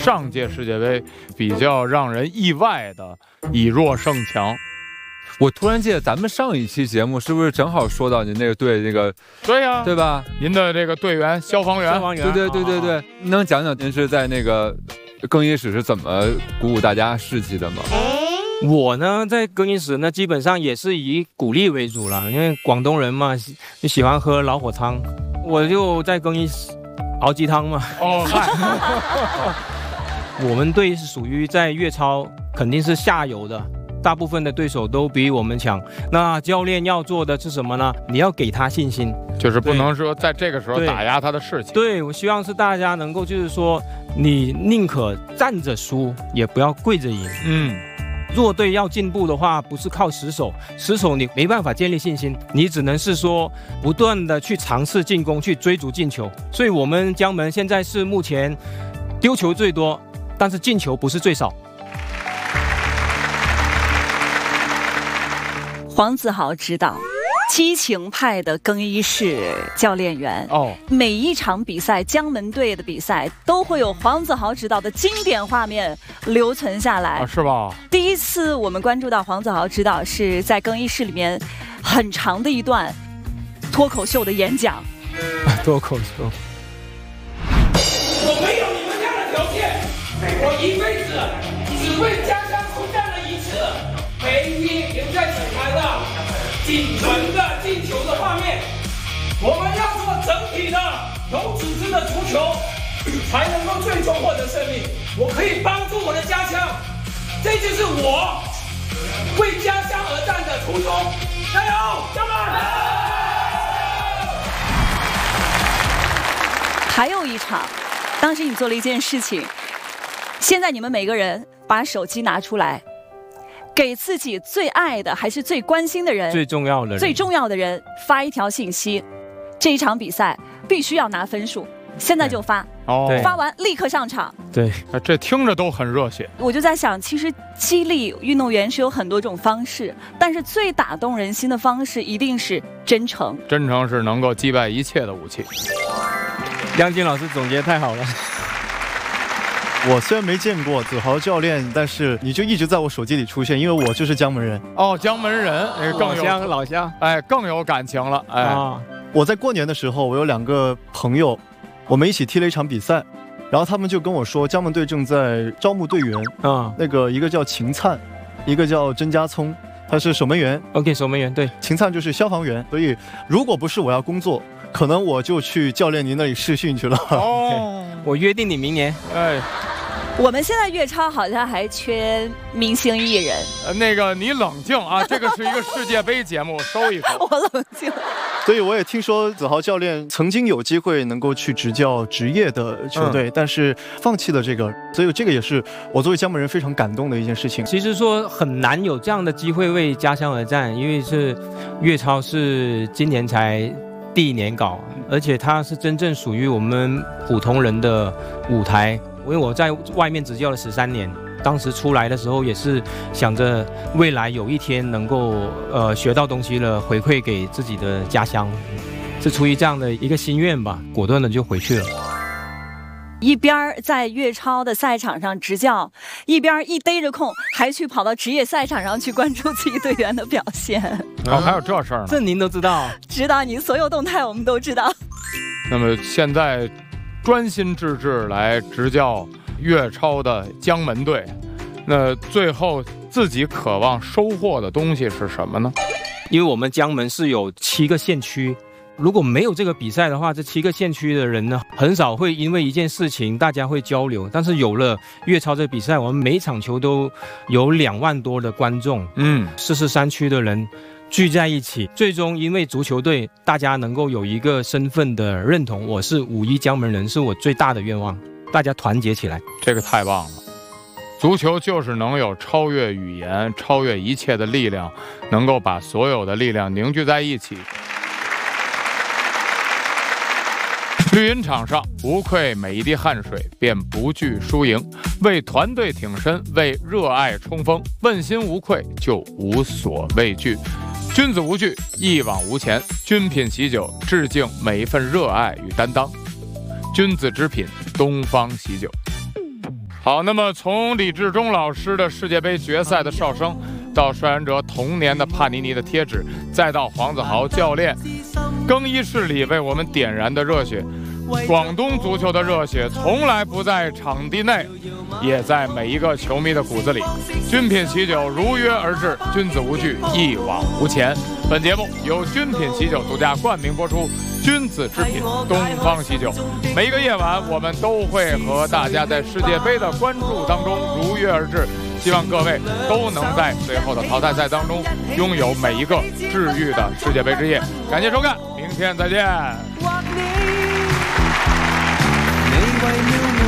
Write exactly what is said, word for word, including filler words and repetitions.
上届世界杯比较让人意外的以弱胜强。 我突然记得咱们上一期节目是不是正好说到您那个队这个？ 对呀、啊， 对吧？ 您的这个队员消防员， 消防员， 对对对对对，您能讲讲您是在那个更衣室是怎么鼓舞大家士气的吗？ 我呢，在更衣室呢，基本上也是以鼓励为主了，因为广东人嘛，就喜欢喝老火汤，我就在更衣室熬鸡汤嘛。 哦，嗨， 我们队是属于在粤超肯定是下游的，大部分的对手都比我们强。那教练要做的是什么呢？你要给他信心， 就是不能说在这个时候打压他的士气。 对，我希望是大家能够就是说，你宁可站着输，也不要跪着赢。 嗯。 弱队要进步的话，不是靠死守，死守你没办法建立信心，你只能是说不断的去尝试进攻，去追逐进球。所以我们江门现在是目前丢球最多，但是进球不是最少。 黄子豪指导，激情派的更衣室教练员哦， 每一场比赛，江门队的比赛都会有黄子豪指导的经典画面留存下来， 啊，是吧？ 第一次我们关注到黄子豪指导是在更衣室里面很长的一段脱口秀的演讲。 脱口秀。 我没有你们这样的条件，我一辈子只为家乡出战了一次，唯一留在纸台的仅存的进球的画面。我们要做整体的、有组织的足球，才能够最终获得胜利。我可以帮助我的家乡，这就是我为家乡而战的初衷。加油，江门！ 还有一场，当时你做了一件事情，现在你们每个人把手机拿出来，给自己最爱的还是最关心的人、 最重要的人、 最重要的人发一条信息。这一场比赛必须要拿分数，现在就发。 哦， 发完立刻上场。 对， 这听着都很热血。 我就在想，其实激励运动员是有很多种方式，但是最打动人心的方式一定是真诚。 真诚是能够击败一切的武器。 梁静老师总结太好了。 我虽然没见过子豪教练，但是你就一直在我手机里出现，因为我就是江门人。 哦，江门人，哎，更有老乡，老乡， 哎，更有感情了，哎。 啊， 我在过年的时候，我有两个朋友，我们一起踢了一场比赛，然后他们就跟我说，江门队正在招募队员， 啊， 那个一个叫秦灿，一个叫甄家聪，他是守门员。 OK， 守门员，对， 秦灿就是消防员，所以如果不是我要工作，可能我就去教练您那里试训去了。 哦， 我约定你明年。 哎， 我们现在粤超好像还缺明星艺人。 呃那个你冷静啊，这个是一个世界杯节目，收一口。 我冷静。 所以我也听说子豪教练曾经有机会能够去执教职业的球队，嗯、但是放弃了这个，所以这个也是我作为江门人非常感动的一件事情。 其实说很难有这样的机会为家乡而战，因为是粤超是今年才第一年搞，而且它是真正属于我们普通人的舞台。因为我在外面执教了十三年。当时出来的时候也是想着未来有一天能够呃学到东西了，回馈给自己的家乡，是出于这样的一个心愿吧，果断的就回去了。 一边在粤超的赛场上执教，一边一逮着空还去跑到职业赛场上去关注自己队员的表现。 哦，还有这事儿呢？ 这您都知道？ 知道，你所有动态我们都知道。 那么现在专心致志来执教粤超的江门队，那最后自己渴望收获的东西是什么呢？ 因为我们江门是有七个县区，如果没有这个比赛的话，这七个县区的人呢，很少会因为一件事情大家会交流。但是有了粤超这比赛，我们每一场球都有两万多的观众，嗯，四十三区的人聚在一起，最终因为足球队，大家能够有一个身份的认同。我是五一江门人，是我最大的愿望。大家团结起来， 这个太棒了！足球就是能有超越语言、超越一切的力量，能够把所有的力量凝聚在一起。绿茵场上，无愧每一滴汗水，便不惧输赢。为团队挺身，为热爱冲锋，问心无愧，就无所畏惧。君子无惧，一往无前。君品喜酒，致敬每一份热爱与担当。君子之品，东方喜酒。 好，那么从李志忠老师的世界杯决赛的哨声，到帅安哲童年的帕尼尼的贴纸，再到黄子豪教练更衣室里为我们点燃的热血，广东足球的热血从来不在场地内，也在每一个球迷的骨子里。君品喜酒如约而至，君子无惧，一往无前。本节目由君品喜酒独家冠名播出，君子之品东方喜酒。每一个夜晚，我们都会和大家在世界杯的关注当中如约而至。希望各位都能在随后的淘汰赛当中拥有每一个治愈的世界杯之夜。感谢收看，明天再见。